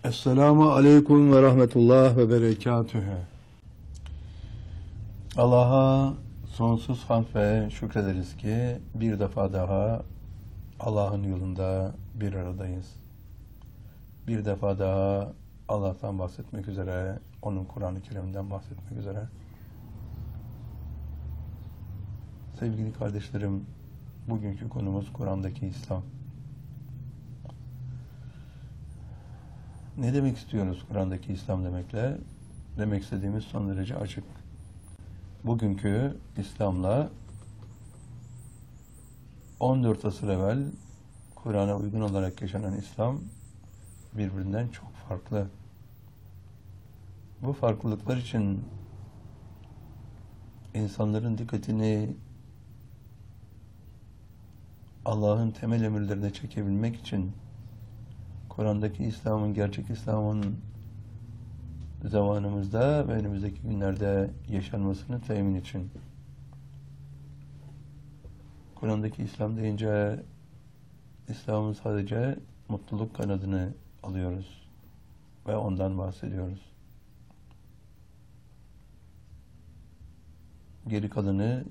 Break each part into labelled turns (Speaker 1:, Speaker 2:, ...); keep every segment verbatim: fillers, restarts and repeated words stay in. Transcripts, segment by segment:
Speaker 1: Esselamu Aleyküm ve Rahmetullah ve Berekatühü. Allah'a sonsuz hamd ve şükrederiz ki bir defa daha Allah'ın yolunda bir aradayız. Bir defa daha Allah'tan bahsetmek üzere, onun Kur'an-ı Kerim'den bahsetmek üzere. Sevgili kardeşlerim, bugünkü konumuz Kur'an'daki İslam. Ne demek istiyoruz Kur'an'daki İslam demekle? Demek istediğimiz son derece açık. Bugünkü İslam'la on dört asır evvel Kur'an'a uygun olarak yaşanan İslam birbirinden çok farklı. Bu farklılıklar için insanların dikkatini Allah'ın temel emirlerine çekebilmek için Kur'an'daki İslam'ın, gerçek İslam'ın zamanımızda ve önümüzdeki günlerde yaşanmasını temin için. Kur'an'daki İslam deyince İslam'ın sadece mutluluk kanadını alıyoruz ve ondan bahsediyoruz. Geri kalanı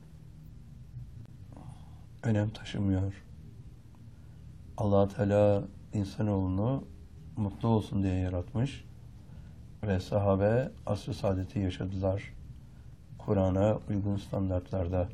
Speaker 1: önem taşımıyor. Allah Teala insanoğlunu mutlu olsun diye yaratmış ve sahabe asr-ı saadeti yaşadılar. Kur'an'a uygun standartlarda.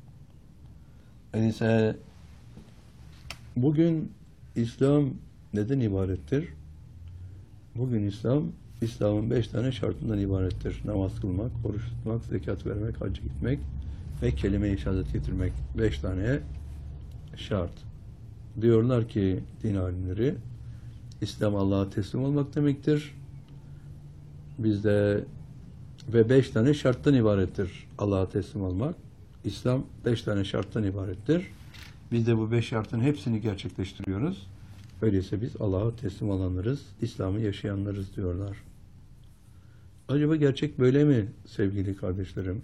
Speaker 1: Öyleyse bugün İslam neden ibarettir? Bugün İslam, İslam'ın beş tane şartından ibarettir. Namaz kılmak, oruç tutmak, zekat vermek, hacca gitmek ve kelime-i şehadet getirmek. Beş tane şart. Diyorlar ki din alimleri, İslam Allah'a teslim olmak demektir. Bizde ve beş tane şarttan ibarettir Allah'a teslim olmak. İslam beş tane şarttan ibarettir. Biz de bu beş şartın hepsini gerçekleştiriyoruz. Öyleyse biz Allah'a teslim olanlarız, İslam'ı yaşayanlarız diyorlar. Acaba gerçek böyle mi sevgili kardeşlerim?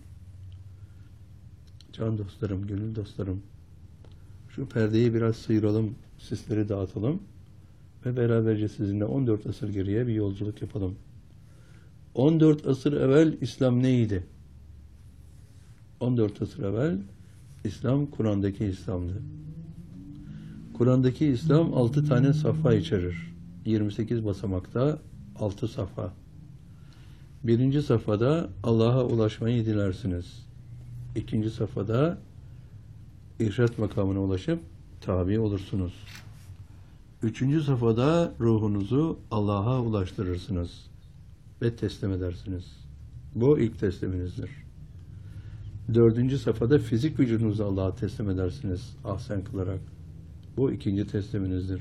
Speaker 1: Can dostlarım, gönül dostlarım. Şu perdeyi biraz sıyıralım, sisleri dağıtalım ve beraberce sizinle on dört asır geriye bir yolculuk yapalım. on dört asır evvel İslam neydi? on dört asır evvel İslam Kur'an'daki İslam'dı. Kur'an'daki İslam altı tane safha içerir. yirmi sekiz basamakta altı safha. Birinci safhada Allah'a ulaşmayı dilersiniz. İkinci safhada irşad makamına ulaşıp tabi olursunuz. Üçüncü safhada ruhunuzu Allah'a ulaştırırsınız ve teslim edersiniz. Bu ilk tesliminizdir. Dördüncü safhada fizik vücudunuzu Allah'a teslim edersiniz ahsen kılarak. Bu ikinci tesliminizdir.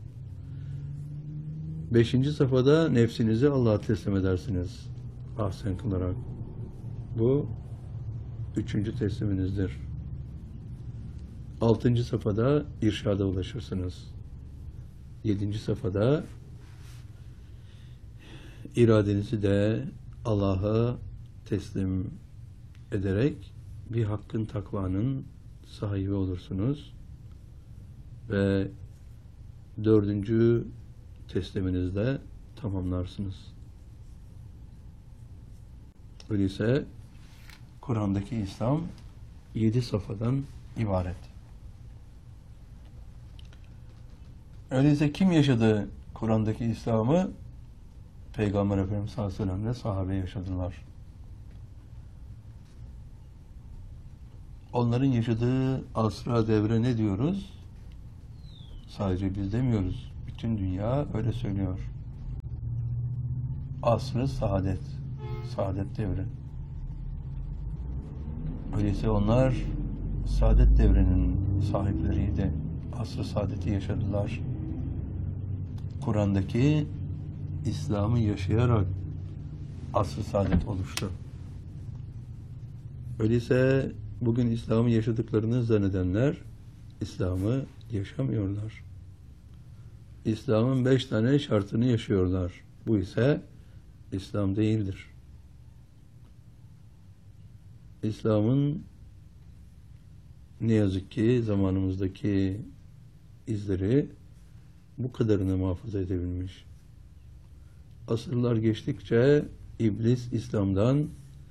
Speaker 1: Beşinci safhada nefsinizi Allah'a teslim edersiniz ahsen kılarak. Bu üçüncü tesliminizdir. Altıncı safhada irşada ulaşırsınız. Yedinci safhada iradenizi de Allah'a teslim ederek bir hakkın, takvanın sahibi olursunuz. Ve dördüncü tesliminizde tamamlarsınız. Öyleyse Kur'an'daki İslam yedi safhadan ibaret. Öyleyse kim yaşadı Kur'an'daki İslam'ı? Peygamber Efendimiz sallallahu aleyhi ve sellem ve sahabe yaşadılar. Onların yaşadığı asra devre ne diyoruz? Sadece biz demiyoruz. Bütün dünya öyle söylüyor. Asr-ı saadet. Saadet devri. Öyleyse onlar saadet devrinin sahipleriydi. Asr-ı saadeti yaşadılar. Kur'an'daki İslam'ı yaşayarak asr-ı saadet oluştu. Öyleyse bugün İslam'ı yaşadıklarını zannedenler İslam'ı yaşamıyorlar. İslam'ın beş tane şartını yaşıyorlar. Bu ise İslam değildir. İslam'ın ne yazık ki zamanımızdaki izleri bu kadarını muhafaza edebilmiş. asırlar geçtikçe iblis İslam'dan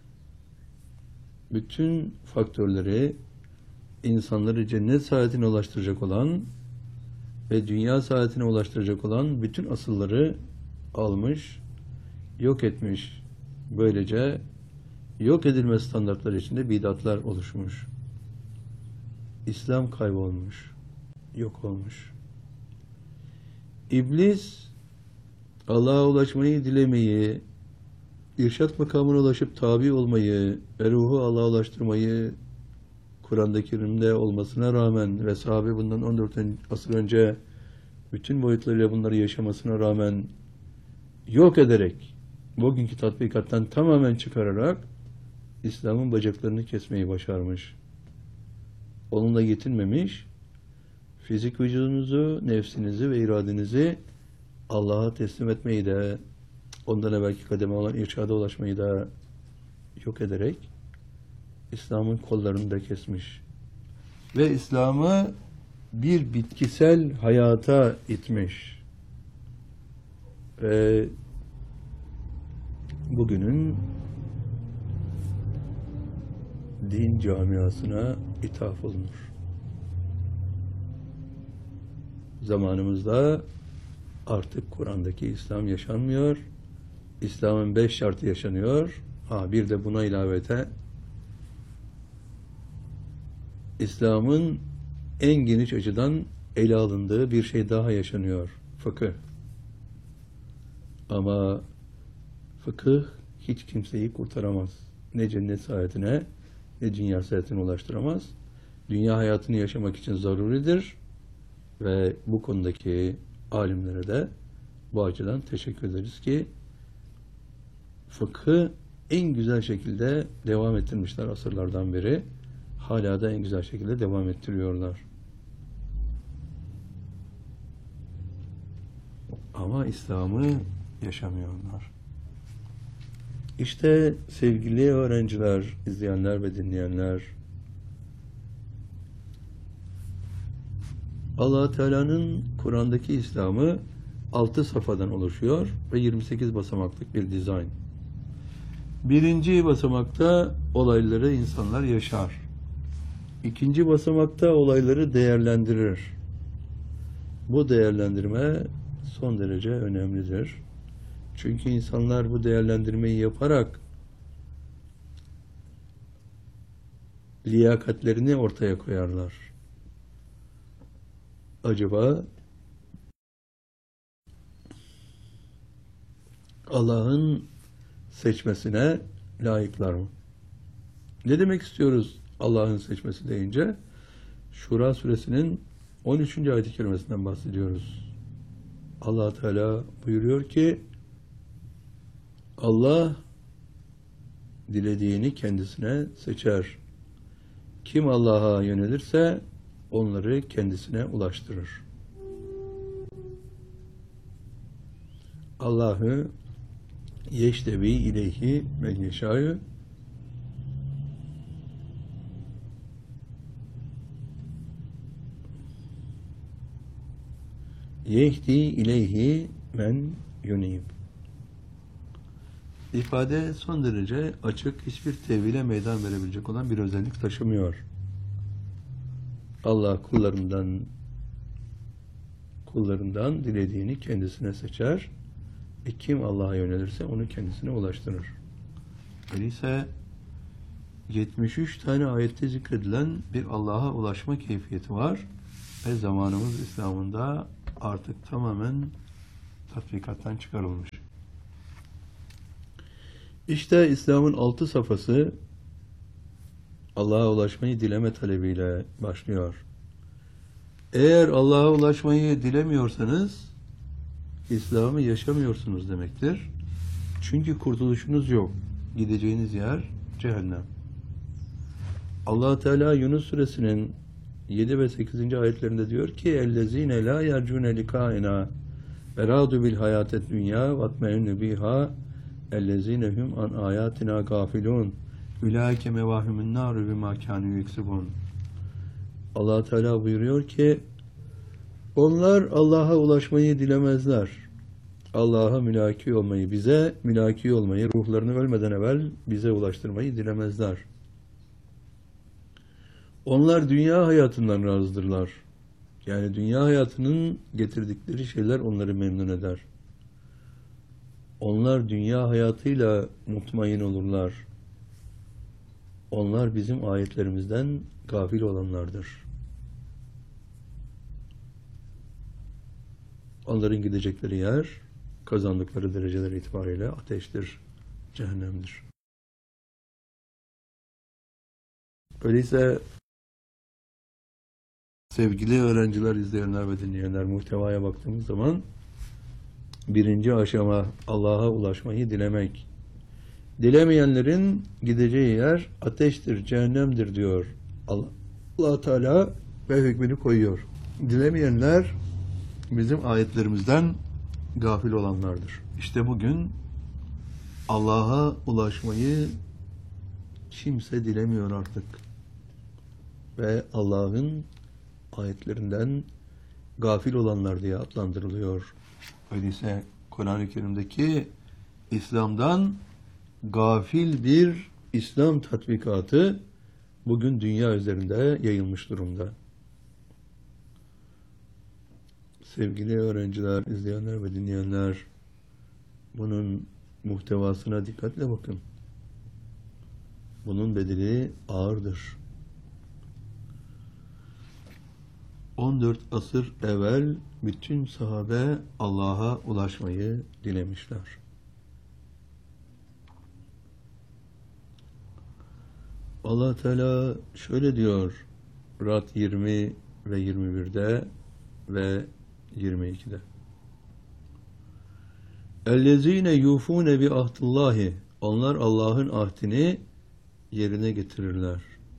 Speaker 1: bütün faktörleri, insanları cennet saadetine ulaştıracak olan ve dünya saadetine ulaştıracak olan bütün asılları almış, yok etmiş. Böylece yok edilme standartları içinde bidatlar oluşmuş. İslam kaybolmuş, yok olmuş. İblis Allah'a ulaşmayı dilemeyi, irşat makamına ulaşıp tabi olmayı ve ruhu Allah'a ulaştırmayı Kur'an-ı Kerim'de olmasına rağmen ve sahabe bundan on dört asır önce bütün boyutlarıyla bunları yaşamasına rağmen yok ederek, bugünkü tatbikattan tamamen çıkararak İslam'ın bacaklarını kesmeyi başarmış. Onunla yetinmemiş, fizik vücudunuzu, nefsinizi ve iradenizi Allah'a teslim etmeyi de, ondan evvelki kademe olan irşada ulaşmayı da yok ederek İslam'ın kollarını da kesmiş. Ve İslam'ı bir bitkisel hayata itmiş. Ve bugünün din camiasına ithaf olunur. Zamanımızda artık Kur'an'daki İslam yaşanmıyor. İslam'ın beş şartı yaşanıyor. Ha, bir de buna ilavete İslam'ın en geniş açıdan ele alındığı bir şey daha yaşanıyor. Fıkıh. Ama fıkıh hiç kimseyi kurtaramaz. Ne cennet saadetine ne dünya saadetine ulaştıramaz. Dünya hayatını yaşamak için zaruridir. Ve bu konudaki alimlere de bu açıdan teşekkür ederiz ki fıkhı en güzel şekilde devam ettirmişler asırlardan beri. Hala da en güzel şekilde devam ettiriyorlar. Ama İslam'ı yaşamıyorlar. İşte sevgili öğrenciler, izleyenler ve dinleyenler, Allah Teala'nın Kur'an'daki İslam'ı altı safhadan oluşuyor ve yirmi sekiz basamaklık bir dizayn. Birinci basamakta olayları insanlar yaşar. İkinci basamakta olayları değerlendirir. Bu değerlendirme son derece önemlidir. Çünkü insanlar bu değerlendirmeyi yaparak liyakatlerini ortaya koyarlar. Acaba Allah'ın seçmesine layıklar mı? Ne demek istiyoruz Allah'ın seçmesi deyince? Şura suresinin on üçüncü ayet-i kerimesinden bahsediyoruz. Allah Teala buyuruyor ki Allah dilediğini kendisine seçer. Kim Allah'a yönelirse onları kendisine ulaştırır. Allah'ı yeştevi ileyhi men yeşâ'yü yehdi ileyhi men yunib. İfade son derece açık, hiçbir tevhile meydan verebilecek olan bir özellik taşımıyor. Allah kullarından kullarından dilediğini kendisine seçer. E kim Allah'a yönelirse onu kendisine ulaştırır. Öyleyse yetmiş üç tane ayette zikredilen bir Allah'a ulaşma keyfiyeti var ve zamanımız İslam'ında artık tamamen tatbikattan çıkarılmış. İşte İslam'ın altı safhası Allah'a ulaşmayı dileme talebiyle başlıyor. Eğer Allah'a ulaşmayı dilemiyorsanız İslam'ı yaşamıyorsunuz demektir. Çünkü kurtuluşunuz yok. Gideceğiniz yer cehennem. Allah Teala Yunus suresinin yedi ve sekizinci ayetlerinde diyor ki اَلَّذ۪ينَ لَا يَرْجُونَ لِقَائِنَا وَرَادُوا بِالْحَيَاةِ الدُّنْيَا وَاطْمَئِنُّ بِهَا اَلَّذ۪ينَ هُمْ عَنْ آيَاتِنَا غَافِلُونَ اُولَٰئِكَ مَوَاهُمُ النَّارُ بِمَا كَانُوا يَكْسِبُونَ. Allah Teala buyuruyor ki onlar Allah'a ulaşmayı dilemezler. Allah'a mülaki olmayı, bize mülaki olmayı, ruhlarını ölmeden evvel bize ulaştırmayı dilemezler. Onlar dünya hayatından razıdırlar. Yani dünya hayatının getirdikleri şeyler onları memnun eder. Onlar dünya hayatıyla mutmain olurlar. Onlar bizim ayetlerimizden gafil olanlardır. Onların gidecekleri yer, kazandıkları dereceler itibariyle ateştir, cehennemdir. Öyleyse sevgili öğrenciler, izleyenler ve dinleyenler, muhtevaya baktığımız zaman birinci aşama Allah'a ulaşmayı dilemek. Dilemeyenlerin gideceği yer ateştir, cehennemdir diyor Allah, Allah Teala ve hükmünü koyuyor. Dilemeyenler bizim ayetlerimizden gafil olanlardır. İşte bugün Allah'a ulaşmayı kimse dilemiyor artık. Ve Allah'ın ayetlerinden gafil olanlar diye adlandırılıyor. Öyleyse Kur'an-ı Kerim'deki İslam'dan gafil bir İslam tatbikatı bugün dünya üzerinde yayılmış durumda. Sevgili öğrenciler, izleyenler ve dinleyenler, bunun muhtevasına dikkatle bakın. Bunun bedeli ağırdır. on dört asır evvel bütün sahabe Allah'a ulaşmayı dilemişler. Allah Teala şöyle diyor Ra'd yirmi ve yirmi birde ve yirmi ikide. Ellezine yufune bi ahdillahi, onlar Allah'ın ahdini yerine getirirler.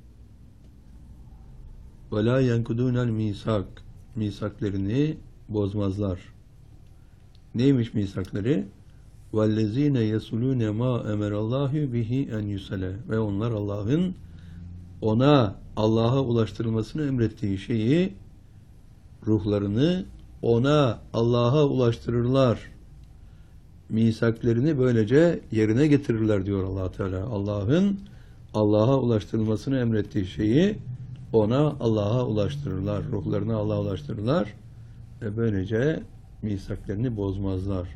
Speaker 1: Ve la yenkudunel misak, misaklerini bozmazlar. Neymiş misakları? Vellezine yesulune ma emerallahu bihi en yusale, ve onlar Allah'ın ona Allah'a ulaştırılmasını emrettiği şeyi, ruhlarını ona Allah'a ulaştırırlar. Misaklerini böylece yerine getirirler diyor Allah Teala. Allah'ın Allah'a ulaştırılmasını emrettiği şeyi ona Allah'a ulaştırırlar. Ruhlarını Allah'a ulaştırırlar ve böylece misaklerini bozmazlar.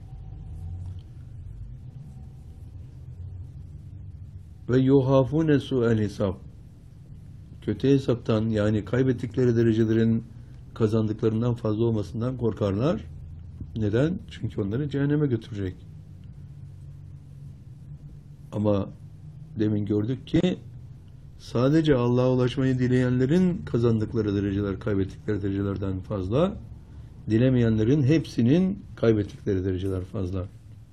Speaker 1: Ve yuhafune su'el hesap, kötü hesaptan, yani kaybettikleri derecelerin kazandıklarından fazla olmasından korkarlar. Neden? Çünkü onları cehenneme götürecek. Ama demin gördük ki sadece Allah'a ulaşmayı dileyenlerin kazandıkları dereceler kaybettikleri derecelerden fazla, dilemeyenlerin hepsinin kaybettikleri dereceler fazla.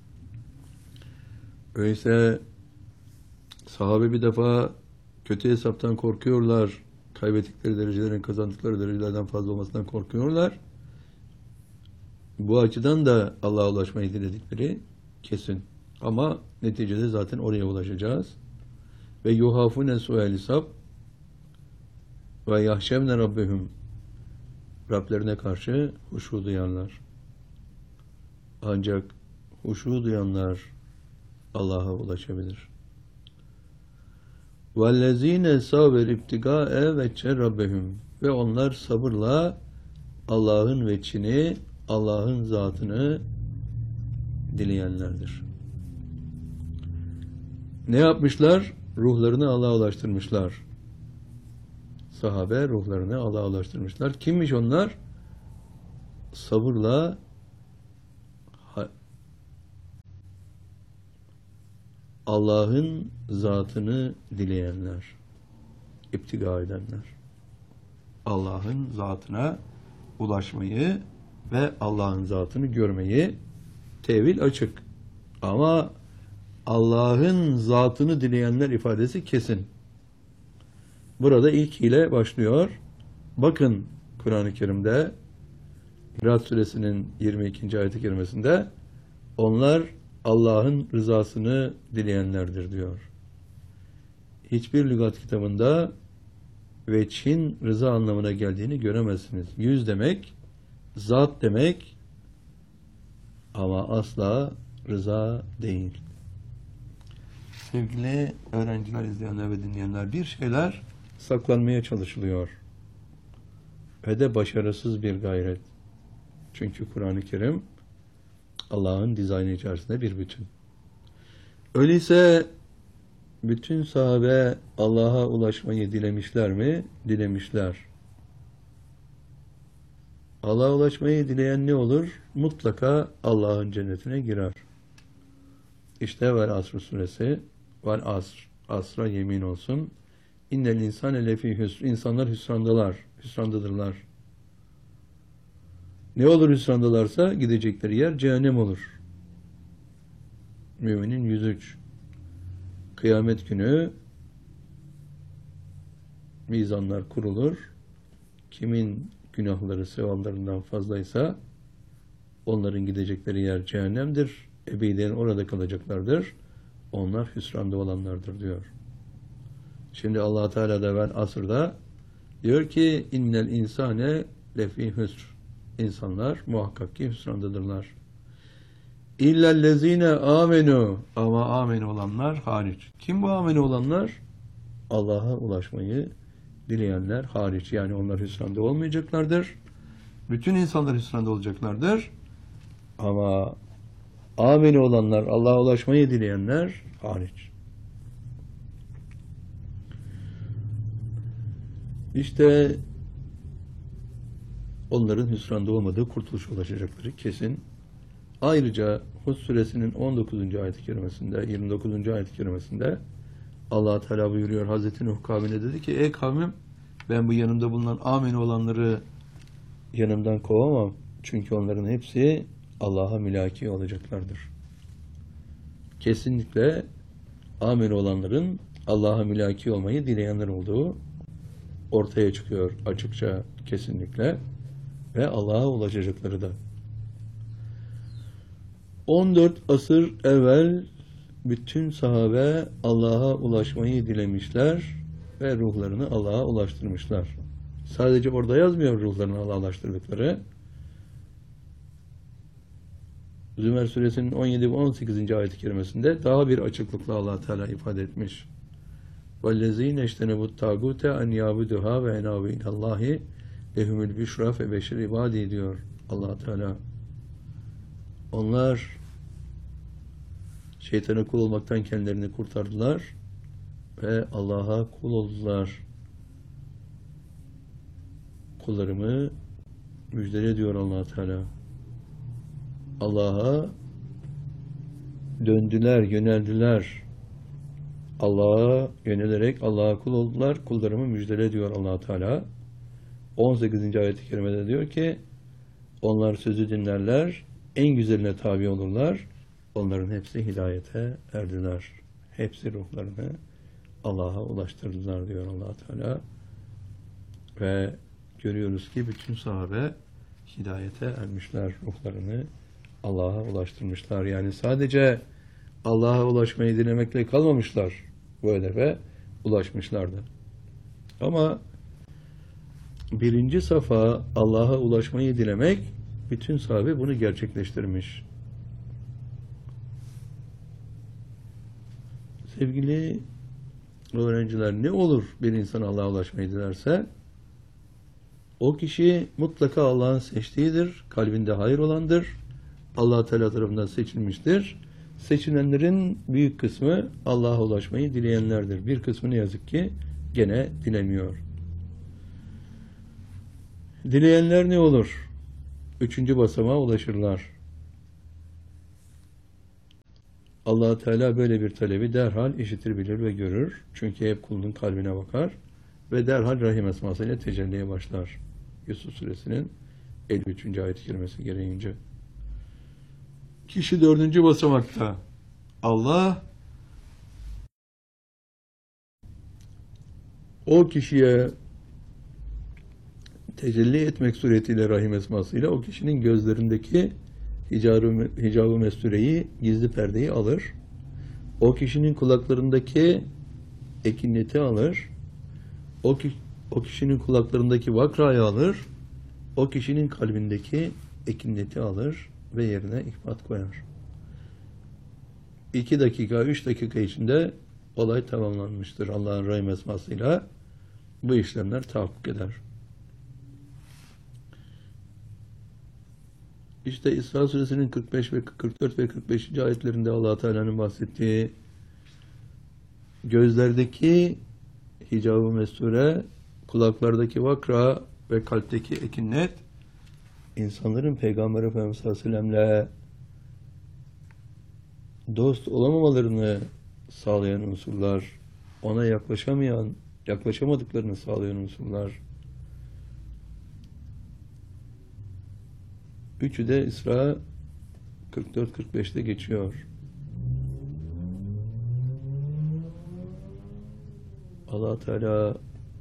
Speaker 1: Öyleyse sahabe bir defa kötü hesaptan korkuyorlar, kaybettikleri derecelerin kazandıkları derecelerden fazla olmasından korkuyorlar. Bu açıdan da Allah'a ulaşmayı diledikleri kesin. Ama neticede zaten oraya ulaşacağız. Ve yuhafune su'el hesap ve yahşemne rabbehum, Rablerine karşı huşu duyanlar. Ancak huşu duyanlar Allah'a ulaşabilir. Vellezine saber ibtigâe veçe rabbehum, ve onlar sabırla Allah'ın veçini, Allah'ın zatını dileyenlerdir. Ne yapmışlar? Ruhlarını Allah'a ulaştırmışlar. Sahabe ruhlarını Allah'a ulaştırmışlar. Kimmiş onlar? Sabırla Allah'ın zatını dileyenler, iptiga edenler. Allah'ın zatına ulaşmayı ve Allah'ın zatını görmeyi, tevil açık. Ama Allah'ın zatını dileyenler ifadesi kesin. Burada ilk ile başlıyor. Bakın Kur'an-ı Kerim'de Ra'd suresinin yirmi ikinci ayet-i kerimesinde onlar Allah'ın rızasını dileyenlerdir diyor. Hiçbir lügat kitabında veçhin rıza anlamına geldiğini göremezsiniz. Yüz demek, zat demek, Ama asla rıza değil. Sevgili öğrenciler, izleyenler ve dinleyenler, bir şeyler saklanmaya çalışılıyor. Ve de başarısız bir gayret. Çünkü Kur'an-ı Kerim Allah'ın dizaynı içerisinde bir bütün. Öyleyse bütün sahabe Allah'a ulaşmayı dilemişler mi? Dilemişler. Allah'a ulaşmayı dileyen ne olur? Mutlaka Allah'ın cennetine girer. İşte Vel Asr suresi, Vel Asr, asra yemin olsun. İnnel insane lefî hüsr. İnsanlar hüsrandalar, hüsrandadırlar. Ne olur hüsrandalarsa gidecekleri yer cehennem olur. Müminin yüz üç. Kıyamet günü mizanlar kurulur. Kimin günahları sevaplarından fazlaysa onların gidecekleri yer cehennemdir. Ebediyen orada kalacaklardır. Onlar hüsranda olanlardır diyor. Şimdi Allah Teala da Vel Asr'da diyor ki innel insane lefî hüsr. İnsanlar muhakkak ki hüsrandadırlar. İllellezine amenu, ama amen olanlar hariç. Kim bu amen olanlar? Allah'a ulaşmayı dileyenler hariç. Yani onlar hüsranda olmayacaklardır. Bütün insanlar hüsranda olacaklardır. Ama amen olanlar, Allah'a ulaşmayı dileyenler hariç. İşte onların hüsranda olmadığı, kurtuluşa ulaşacakları kesin. Ayrıca Hud suresinin on dokuzuncu ayet-i kerimesinde, yirmi dokuzuncu ayet-i kerimesinde Allah Teala buyuruyor, Hazreti Nuh kavmine dedi ki, ey kavmim, ben bu yanımda bulunan amin olanları yanımdan kovamam. Çünkü onların hepsi Allah'a mülaki olacaklardır. Kesinlikle amin olanların Allah'a mülaki olmayı dileyenler olduğu ortaya çıkıyor açıkça, kesinlikle, ve Allah'a ulaşacakları da. on dört asır evvel bütün sahabe Allah'a ulaşmayı dilemişler ve ruhlarını Allah'a ulaştırmışlar. Sadece orada yazmıyor ruhlarını Allah'a ulaştırdıkları. Zümer suresinin on yedi ve on sekizinci ayet-i kerimesinde daha bir açıklıkla Allah Teala ifade etmiş. وَالَّذ۪ينَ اَجْتَنَبُوا التَّاغُوتَ اَنْ يَعْبُدُهَا وَاَنَابُوا اِلَى اللّٰهِ لَهُمُ الْبِشْرَى فَبَشِّرْ عِبَادِي diyor Allah Teala. Onlar şeytana kul olmaktan kendilerini kurtardılar ve Allah'a kul oldular. Kullarımı müjdele diyor Allah Teala. Allah'a döndüler, yöneldiler. Allah'a yönelerek Allah'a kul oldular. Kullarımı müjdele diyor Allah Teala. on sekizinci ayet-i kerimede diyor ki, onlar sözü dinlerler, en güzeline tabi olurlar. Onların hepsi hidayete erdiler. Hepsi ruhlarını Allah'a ulaştırdılar diyor Allah Teala. Ve görüyoruz ki bütün sahabe hidayete ermişler, ruhlarını Allah'a ulaştırmışlar. Yani sadece Allah'a ulaşmayı dilemekle kalmamışlar, bu hedefe ulaşmışlardı. Ama birinci safa Allah'a ulaşmayı dilemek, bütün sahabe bunu gerçekleştirmiş. Sevgili öğrenciler, ne olur bir insan Allah'a ulaşmayı dilerse? O kişi mutlaka Allah'ın seçtiğidir, kalbinde hayır olandır, Allah Teala tarafından seçilmiştir. Seçilenlerin büyük kısmı Allah'a ulaşmayı dileyenlerdir. Bir kısmı ne yazık ki gene dilemiyor. Dileyenler ne olur? Üçüncü basamağa ulaşırlar. Allah Teala böyle bir talebi derhal işitir, bilir ve görür. Çünkü hep kulun kalbine bakar ve derhal Rahim esmasıyla tecelliye başlar. Yusuf suresinin elli üçüncü ayet-i kerimesi gereğince. Kişi dördüncü basamakta. Allah o kişiye tecelli etmek suretiyle, Rahim esmasıyla o kişinin gözlerindeki hicab-ı, hicab-ı mestureyi, gizli perdeyi alır. O kişinin kulaklarındaki ekineti alır. O, ki, o kişinin kulaklarındaki vakrayı alır. O kişinin kalbindeki ekineti alır. ve yerine ihbat koyar. İki dakika, üç dakika içinde olay tamamlanmıştır. Allah'ın Rahim esmasıyla bu işlemler tahakkuk eder. İşte İsra Suresinin kırk beş ve kırk dört ve kırk beşinci ayetlerinde Allah Teala'nın bahsettiği gözlerdeki hicab-ı mesture, kulaklardaki vakra ve kalpteki ekinnet insanların Peygamber Efendimiz sallallahu aleyhi ve sellem'le dost olamamalarını sağlayan unsurlar, ona yaklaşamayan, yaklaşamadıklarını sağlayan unsurlar. Üçü de İsra kırk dört kırk beşte geçiyor. Allah Teala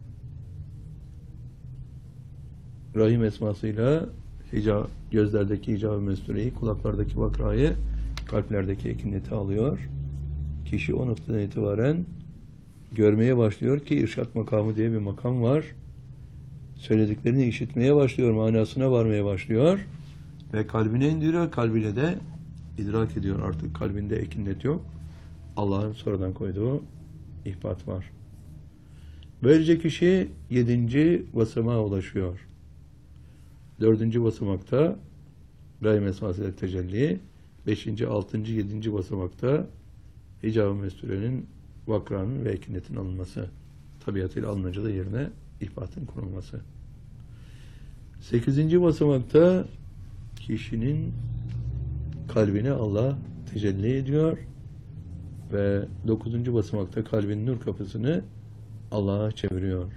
Speaker 1: Rahim esmasıyla hicab, gözlerdeki hicab-ı mestureyi, kulaklardaki vakrayı, kalplerdeki ekineti alıyor. Kişi o noktadan itibaren görmeye başlıyor ki irşat makamı diye bir makam var. Söylediklerini işitmeye başlıyor, manasına varmaya başlıyor ve kalbine indiriyor, kalbiyle de idrak ediyor. Artık kalbinde ekinnet yok. Allah'ın sonradan koyduğu ihbat var. Böylece kişi yedinci basamağa ulaşıyor. Dördüncü basamakta Rahim esmasıyla tecelli, beşinci, altıncı, yedinci basamakta hicab-ı mesturenin, vakranın ve ekinetin alınması, tabiatıyla alınınca da yerine ihbatın kurulması. Sekizinci basamakta kişinin kalbine Allah tecelli ediyor ve dokuzuncu basamakta kalbin nur kapısını Allah'a çeviriyor.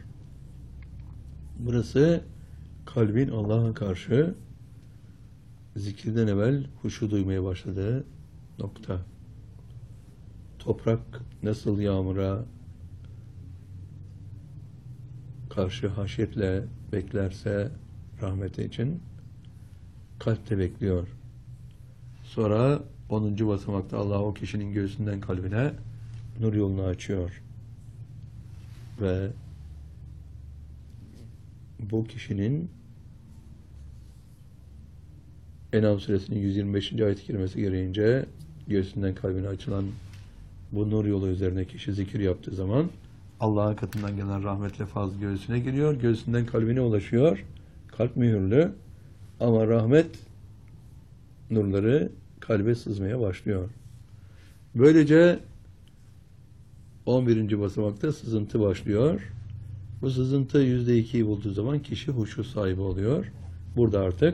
Speaker 1: Burası kalbin Allah'a karşı zikirden evvel huşu duymaya başladığı nokta. Toprak nasıl yağmura karşı haşyetle beklerse rahmeti için, kalp de bekliyor. Sonra onuncu basamakta Allah o kişinin göğsünden kalbine nur yolunu açıyor. Ve bu kişinin En'am suresinin yüz yirmi beşinci ayet-i kerimesi gereğince göğsünden kalbine açılan bu nur yolu üzerine kişi zikir yaptığı zaman Allah'ın katından gelen rahmetle fazl göğsüne giriyor. Göğsünden kalbine ulaşıyor. Kalp mühürlü ama rahmet nurları kalbe sızmaya başlıyor. Böylece on birinci basamakta sızıntı başlıyor. Bu sızıntı yüzde ikiyi bulduğu zaman kişi huşu sahibi oluyor. Burada artık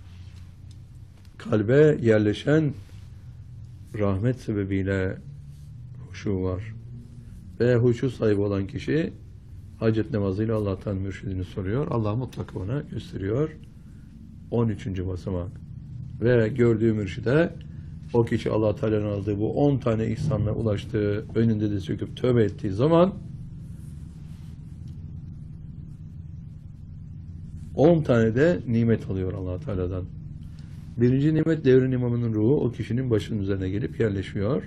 Speaker 1: kalbe yerleşen rahmet sebebiyle huşu var. Ve huşu sahibi olan kişi hacet namazıyla Allah'tan mürşidini soruyor. Allah mutlaka ona gösteriyor. on üçüncü basamak. Ve gördüğü mürşide o kişi Allah Teala'nın aldığı bu on tane ihsanla ulaştığı, önünde de söküp tövbe ettiği zaman on tane de nimet alıyor Allah Teala'dan. Birinci nimet devrin imamının ruhu o kişinin başının üzerine gelip yerleşiyor.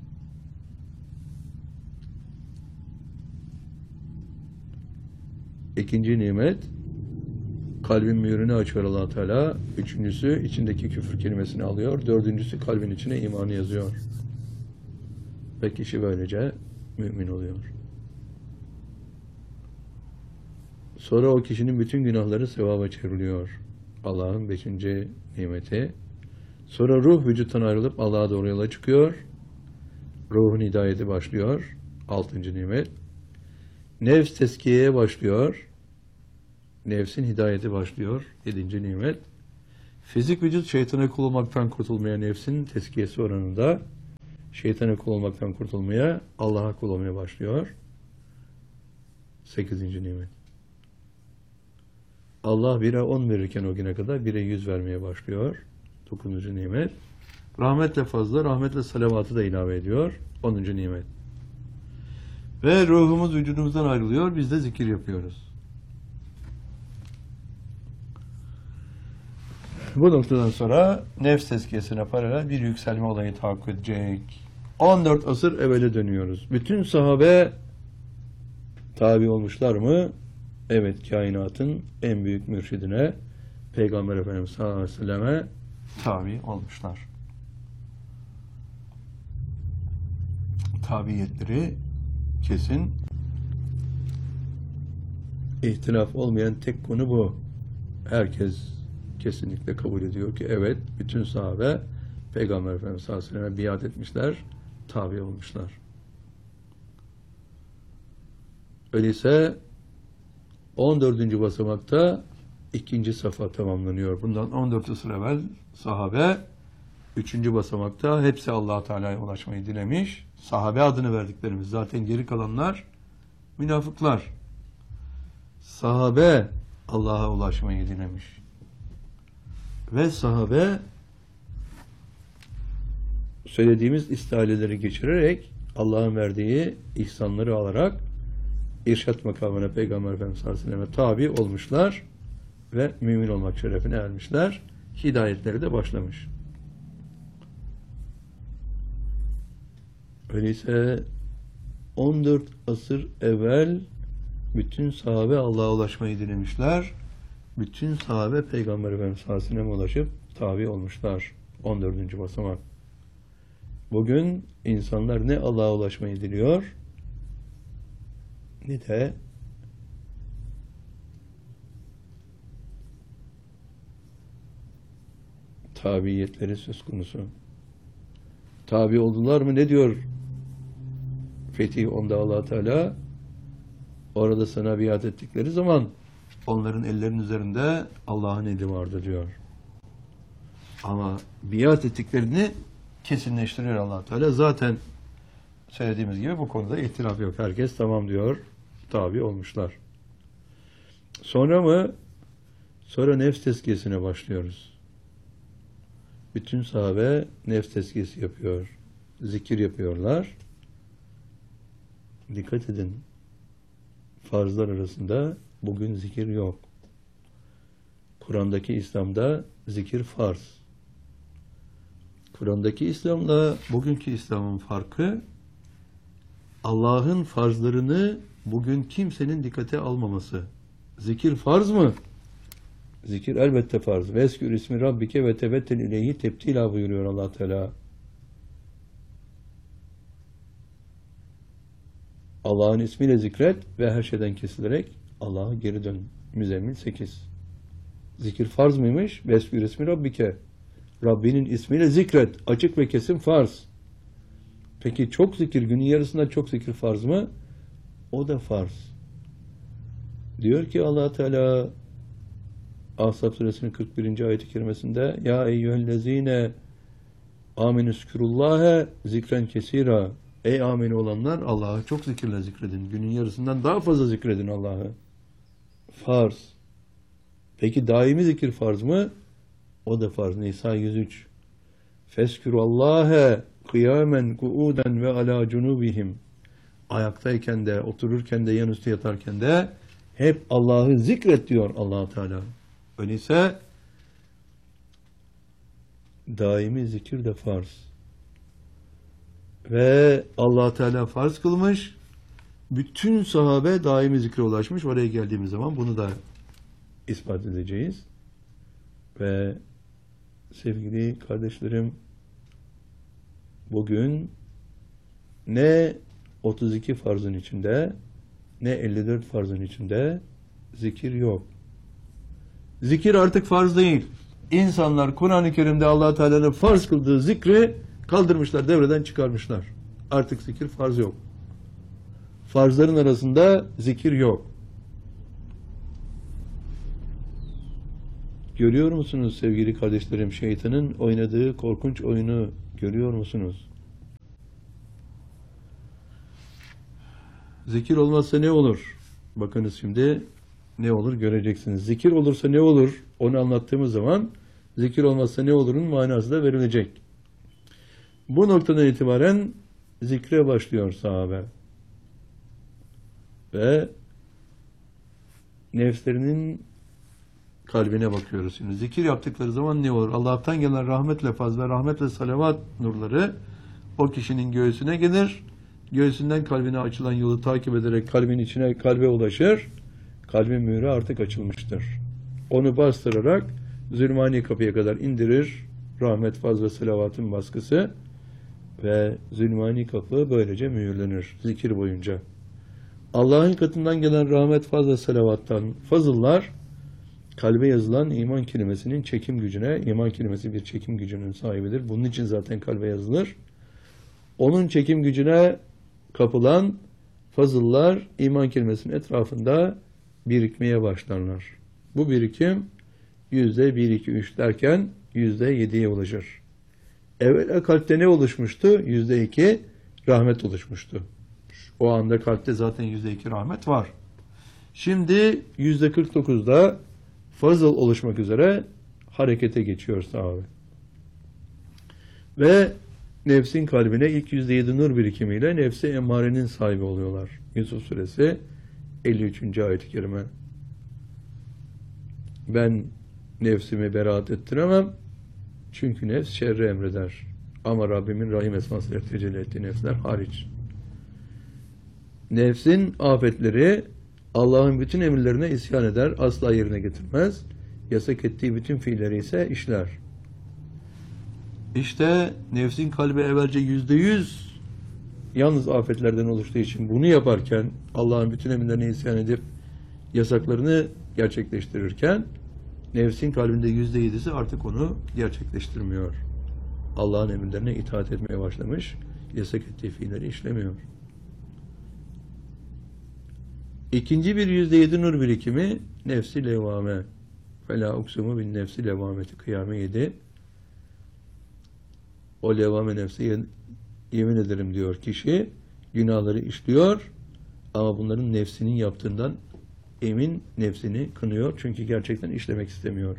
Speaker 1: İkinci nimet kalbin mühürünü açıyor Allah Teala. Üçüncüsü içindeki küfür kelimesini alıyor. Dördüncüsü kalbin içine imanı yazıyor. Ve kişi böylece mümin oluyor. Sonra o kişinin bütün günahları sevaba çevriliyor. Allah'ın beşinci nimeti. Sonra ruh vücuttan ayrılıp Allah'a doğru yola çıkıyor. Ruhun hidayeti başlıyor. Altıncı nimet. Nefs teskiyeye başlıyor. Nefsin hidayeti başlıyor. Yedinci nimet. Fizik vücut şeytana kul olmaktan kurtulmaya, nefsin teskiyesi oranında şeytana kul olmaktan kurtulmaya, Allah'a kul olmaya başlıyor. Sekizinci nimet. Allah bire on verirken o güne kadar bire yüz vermeye başlıyor. Dokuzuncu nimet. Rahmetle fazla, rahmetle salavatı da ilave ediyor. Onuncu nimet. Ve ruhumuz vücudumuzdan ayrılıyor, biz de zikir yapıyoruz. Bu noktadan sonra nefs tezkiyesine paralel bir yükselme olayı tahakkuk edecek. on dört asır evvele dönüyoruz. Bütün sahabe tabi olmuşlar mı? Evet, kainatın en büyük mürşidine, Peygamber Efendimiz sallallahu aleyhi ve selleme tabi olmuşlar. Tabiyetleri kesin. İhtilaf olmayan tek konu bu. Herkes kesinlikle kabul ediyor ki evet, bütün sahabe Peygamber Efendimiz sallallahu aleyhi ve sellem'e biat etmişler, tabi olmuşlar. Öyleyse on dördüncü basamakta ikinci safa tamamlanıyor. Bundan on dört asır evvel sahabe üçüncü basamakta hepsi Allah Teala'ya ulaşmayı dilemiş. Sahabe adını verdiklerimiz, zaten geri kalanlar münafıklar. Sahabe Allah'a ulaşmayı dilemiş. Ve sahabe söylediğimiz istihaleleri geçirerek Allah'ın verdiği ihsanları alarak irşat makamına Peygamber Efendimiz sallallahu aleyhi ve sellem'e tabi olmuşlar ve mümin olmak şerefine ermişler. Hidayetleri de başlamış. Öyleyse on dört asır evvel bütün sahabe Allah'a ulaşmayı dilemişler. Bütün sahabe Peygamber Efendimiz sallallahu aleyhi ve sellem'e ulaşıp tabi olmuşlar. on dördüncü basamak. Bugün insanlar ne Allah'a ulaşmayı diliyor, ne de tabiyetleri söz konusu. Tabi oldular mı? Ne diyor Fetih onda Allah Teala? Orada sana biat ettikleri zaman onların ellerinin üzerinde Allah'ın eli vardı diyor. Ama biat ettiklerini kesinleştiriyor Allah Teala. Zaten söylediğimiz gibi bu konuda ihtilaf yok. Herkes tamam diyor. Tabi olmuşlar. Sonra mı? Sonra nefs tezkiyesine başlıyoruz. Bütün sahabe nefs tezkiyesi yapıyor. Zikir yapıyorlar. Dikkat edin. Farzlar arasında bugün zikir yok. Kur'an'daki İslam'da zikir farz. Kur'an'daki İslam'la bugünkü İslam'ın farkı, Allah'ın farzlarını bugün kimsenin dikkate almaması. Zikir farz mı? Zikir elbette farz. Veskür ismi Rabbike ve tebettel ileyhi tebtila buyuruyor Allah Teala. Allah'ın ismiyle zikret ve her şeyden kesilerek Allah'a geri dön. Müzzemmil sekiz. Zikir farz mıymış? Veskür ismi Rabbike. Rabbinin ismiyle zikret. Açık ve kesin farz. Peki çok zikir, günün yarısında çok zikir farz mı? O da farz. Diyor ki Allah Teala Ahzab suresinin kırk birinci ayet-i kerimesinde Ya eyyühellezine amenüskürullâhe zikren kesira. Ey ameni olanlar, Allah'ı çok zikirle zikredin. Günün yarısından daha fazla zikredin Allah'ı. Farz. Peki daimi zikir farz mı? O da farz. Nisa yüz üç. Feskürullâhe kıyamen kuuden ve alâ cunubihim. Ayaktayken de, otururken de, yanüstü yatarken de hep Allah'ı zikret diyor Allah Teala. Öyleyse daimi zikir de farz. Ve Allah Teala farz kılmış. Bütün sahabe daimi zikre ulaşmış. Oraya geldiğimiz zaman bunu da ispat edeceğiz. Ve sevgili kardeşlerim, bugün ne otuz iki farzın içinde ne elli dört farzın içinde zikir yok. Zikir artık farz değil. İnsanlar Kur'an-ı Kerim'de Allah Teala'nın farz kıldığı zikri kaldırmışlar, devreden çıkarmışlar. Artık zikir farz yok. Farzların arasında zikir yok. Görüyor musunuz sevgili kardeşlerim, şeytanın oynadığı korkunç oyunu görüyor musunuz? Zikir olmazsa ne olur? Bakınız şimdi ne olur göreceksiniz. Zikir olursa ne olur? Onu anlattığımız zaman zikir olmazsa ne olurun manası da verilecek. Bu noktadan itibaren zikre başlıyor sahabe. Ve nefslerinin kalbine bakıyoruz şimdi. Zikir yaptıkları zaman ne olur? Allah'tan gelen rahmetle fazla, rahmetle salavat nurları o kişinin göğsüne gelir. Göğsünden kalbine açılan yolu takip ederek kalbin içine, kalbe ulaşır. Kalbin mührü artık açılmıştır. Onu bastırarak Zülmani kapıya kadar indirir. rahmet, faz ve selavatın baskısı ve zulmani kapı böylece mühürlenir zikir boyunca. Allah'ın katından gelen rahmet, faz ve selavattan fazıllar kalbe yazılan iman kelimesinin çekim gücüne, iman kelimesi bir çekim gücünün sahibidir. Bunun için zaten kalbe yazılır. Onun çekim gücüne kapılan fazıllar iman kelimesinin etrafında birikmeye başlarlar. Bu birikim yüzde bir, iki, üç derken yüzde yediye ulaşır. Evvela kalpte ne oluşmuştu? Yüzde iki rahmet oluşmuştu. O anda kalpte zaten yüzde iki rahmet var. Şimdi yüzde kırk dokuzda fazıl oluşmak üzere harekete geçiyor sahabe. Ve nefsin kalbine ilk yüzde yedi nur birikimiyle nefsi emmarenin sahibi oluyorlar. Yusuf suresi elli üçüncü ayet-i kerime. Ben nefsimi beraat ettiremem. Çünkü nefs şerri emreder. Ama Rabbimin rahim esmasıyla tecelli ettiği nefsler hariç. Nefsin afetleri Allah'ın bütün emirlerine isyan eder, asla yerine getirmez. Yasak ettiği bütün fiilleri ise işler. İşte nefsin kalbi evvelce yüzde yüz yalnız afetlerden oluştuğu için bunu yaparken, Allah'ın bütün emirlerine isyan edip yasaklarını gerçekleştirirken, nefsin kalbinde yüzde yedisi artık onu gerçekleştirmiyor. Allah'ın emirlerine itaat etmeye başlamış, yasak ettiği fiilleri işlemiyor. İkinci bir yüzde yedi nur birikimi nefsi levame. Fela uksumu bin nefsi levameti kıyame yedi. O levame nefsi yemin ederim diyor kişi. Günahları işliyor ama bunların nefsinin yaptığından emin, nefsini kınıyor. Çünkü gerçekten işlemek istemiyor.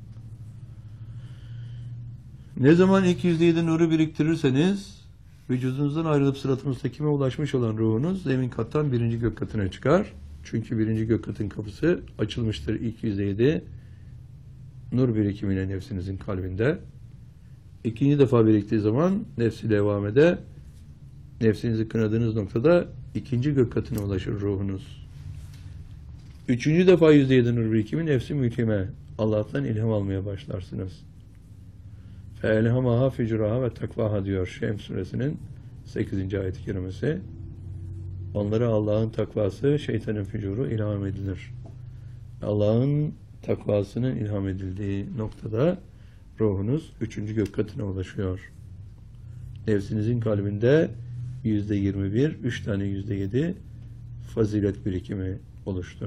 Speaker 1: Ne zaman ilk yüzde yedi nuru biriktirirseniz vücudunuzdan ayrılıp sırat-ı müstakime ulaşmış olan ruhunuz zemin kattan birinci gök katına çıkar. Çünkü birinci gök katın kapısı açılmıştır ilk yüzde yedi nur birikimine nefsinizin kalbinde. İkinci defa biriktiği zaman nefsi devamede nefsinizi kınadığınız noktada ikinci gök katına ulaşır ruhunuz. Üçüncü defa yüzde yedi nur birikimi nefsi mülkime. Allah'tan ilham almaya başlarsınız. فَاَلْهَمَهَا فِجُرَهَا ve takvaha diyor Şems suresinin sekizinci ayet-i kerimesi. Onlara Allah'ın takvası, şeytanın fücuru ilham edilir. Allah'ın takvasının ilham edildiği noktada ruhunuz üçüncü gök katına ulaşıyor. Nefsinizin kalbinde yüzde yirmi bir, üç tane yüzde yedi fazilet birikimi oluştu.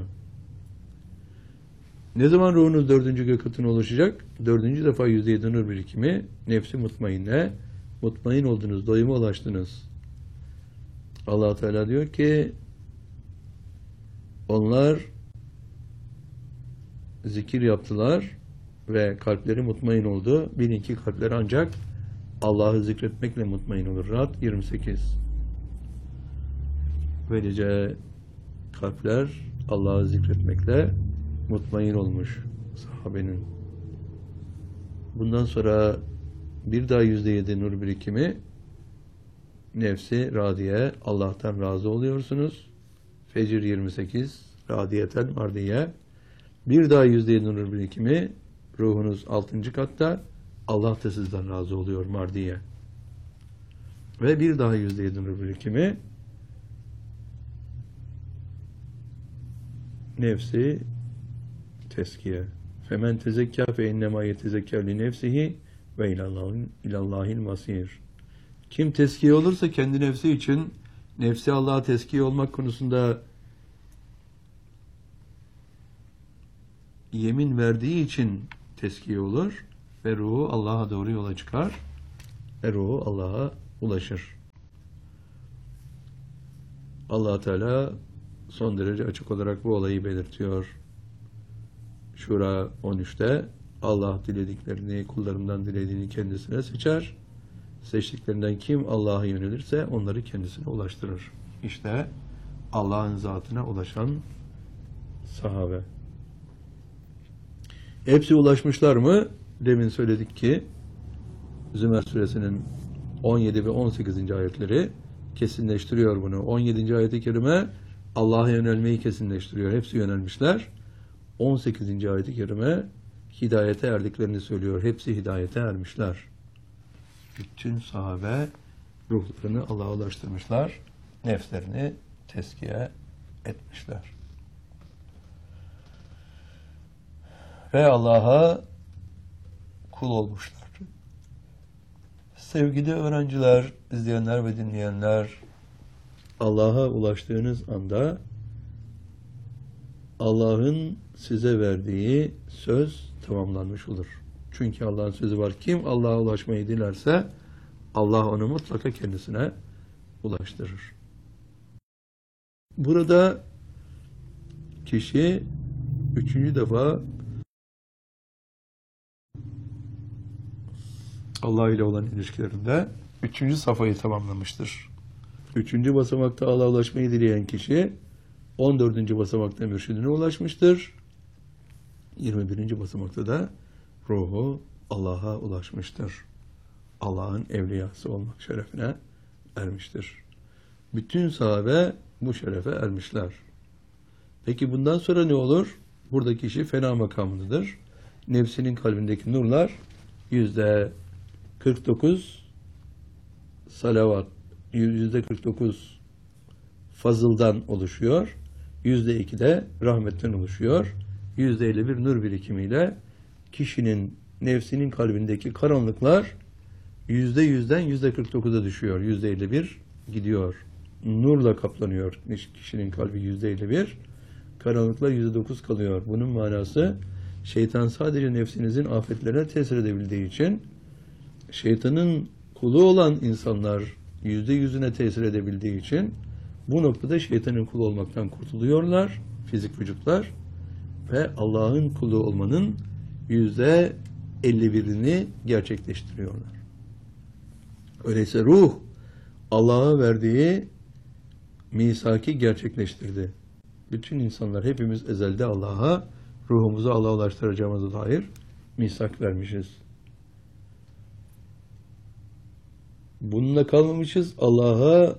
Speaker 1: Ne zaman ruhunuz dördüncü gök katına ulaşacak? Dördüncü defa yüzde yedi nur birikimi nefsi mutmainne, mutmain oldunuz, doyuma ulaştınız. Allah Teala diyor ki onlar zikir yaptılar ve kalpleri mutmain oldu. Bilin ki kalpleri ancak Allah'ı zikretmekle mutmain olur. Ra'd yirmi sekiz. Böylece kalpler Allah'ı zikretmekle mutmain olmuş sahabenin. Bundan sonra bir daha yüzde yedi nur birikimi nefsi radiye, Allah'tan razı oluyorsunuz. Fecr yirmi sekiz, radiyeten mardiye. Bir daha yüzde yedi nur birikimi ruhunuz altıncı katta, Allah da sizden razı oluyor mardiye. Ve bir daha yüzde yedi nur birikimi nefsi teskiye. Femen tezekkâ fe innemâ yetezekkâ li nefsihi ve ilallâhil masîr. Kim teskiye olursa kendi nefsi için, nefsi Allah'a teskiye olmak konusunda yemin verdiği için teskiye olur ve ruhu Allah'a doğru yola çıkar ve ruhu Allah'a ulaşır. Allah Teala son derece açık olarak bu olayı belirtiyor. Şura on üçte Allah dilediklerini, kullarından dilediğini kendisine seçer. Seçtiklerinden kim Allah'a yönelirse onları kendisine ulaştırır. İşte Allah'ın zatına ulaşan sahabe. Hepsi ulaşmışlar mı? Demin söyledik ki Zümer suresinin on yedi ve on sekizinci ayetleri kesinleştiriyor bunu. on yedinci ayet-i kerime Allah'a yönelmeyi kesinleştiriyor. Hepsi yönelmişler. on sekizinci ayet-i kerime hidayete erdiklerini söylüyor. Hepsi hidayete ermişler. Bütün sahabe ruhlarını Allah'a ulaştırmışlar. Nefslerini tezkiye etmişler. Ve Allah'a kul olmuşlar. Sevgili öğrenciler, izleyenler ve dinleyenler, Allah'a ulaştığınız anda Allah'ın size verdiği söz tamamlanmış olur. Çünkü Allah'ın sözü var. Kim Allah'a ulaşmayı dilerse Allah onu mutlaka kendisine ulaştırır. Burada kişi üçüncü defa Allah ile olan ilişkilerinde üçüncü safhayı tamamlamıştır. Üçüncü basamakta Allah'a ulaşmayı dileyen kişi on dördüncü basamakta mürşidine ulaşmıştır. yirmi birinci basamakta da ruhu Allah'a ulaşmıştır. Allah'ın evliyası olmak şerefine ermiştir. Bütün sahabe bu şerefe ermişler. Peki bundan sonra ne olur? Buradaki kişi fena makamındadır. Nefsinin kalbindeki nurlar yüzde kırk dokuz salavat, yüzde kırk dokuz fazıldan oluşuyor. Yüzde iki de rahmetten oluşuyor. Yüzde elli bir nur birikimiyle kişinin nefsinin kalbindeki karanlıklar yüzde yüzden yüzde kırk dokuza düşüyor. Yüzde elli bir gidiyor. Nurla kaplanıyor kişinin kalbi yüzde elli bir. Karanlıklar yüzde dokuz kalıyor. Bunun manası şeytan sadece nefsinizin afetlerine tesir edebildiği için şeytanın kulu olan insanlar yüzde yüzüne tesir edebildiği için bu noktada şeytanın kulu olmaktan kurtuluyorlar fizik vücutlar ve Allah'ın kulu olmanın yüzde elli birini gerçekleştiriyorlar. Öyleyse ruh Allah'a verdiği misaki gerçekleştirdi. Bütün insanlar hepimiz ezelde Allah'a ruhumuzu Allah'a ulaştıracağımıza dair misak vermişiz. Bununla kalmamışız. Allah'a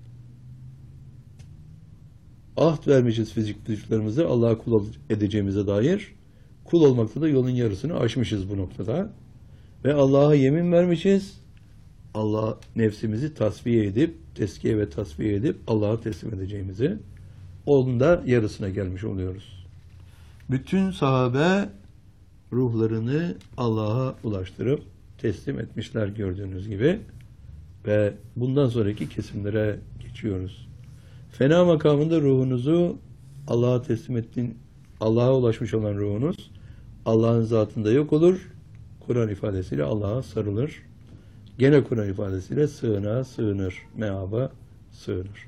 Speaker 1: ahd vermişiz fizik vücutlarımızı Allah'a kul edeceğimize dair. Kul olmakta da yolun yarısını aşmışız bu noktada. Ve Allah'a yemin vermişiz. Allah nefsimizi tasfiye edip, teskiye ve tasfiye edip Allah'a teslim edeceğimizi. Onun da yarısına gelmiş oluyoruz. Bütün sahabe ruhlarını Allah'a ulaştırıp teslim etmişler gördüğünüz gibi. Ve bundan sonraki kesimlere geçiyoruz. Fena makamında ruhunuzu Allah'a teslim ettiğin, Allah'a ulaşmış olan ruhunuz Allah'ın zatında yok olur. Kur'an ifadesiyle Allah'a sarılır. Gene Kur'an ifadesiyle sığınağa sığınır. Meaba sığınır.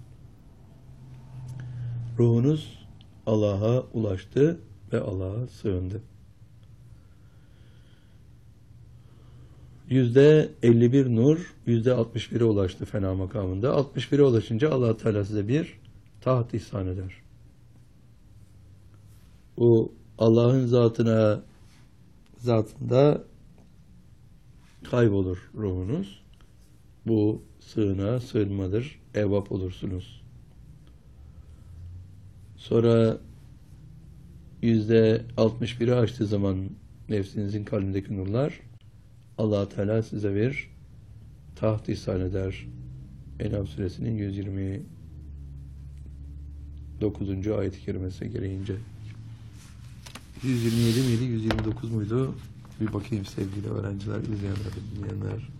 Speaker 1: Ruhunuz Allah'a ulaştı ve Allah'a sığındı. Yüzde elli bir nur, yüzde altmış bire ulaştı fena makamında. altmış bire ulaşınca Allah Teala size bir taht ihsan eder. Bu Allah'ın zatına zatında kaybolur ruhunuz. Bu sığınağa sığınmadır. Evvap olursunuz. Sonra yüzde altmış biri aştığı zaman nefsinizin kalbindeki nurlar Allah Teala size bir taht ihsan eder. En'am suresinin yüz yirmi dokuzuncu ayet-i kerimesi gereğince. yüz yirmi yedi miydi? yüz yirmi dokuz muydu? Bir bakayım sevgili öğrenciler, izleyenler, dinleyenler.